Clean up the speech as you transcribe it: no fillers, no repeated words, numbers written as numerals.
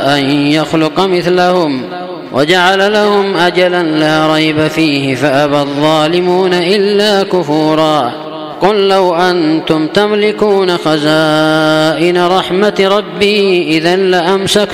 أن يخلق مثلهم وجعل لهم أجلا لا ريب فيه فأبى الظالمون إلا كفورا. قل لو أنتم تملكون خزائن رحمة ربي إذا لأمسكتم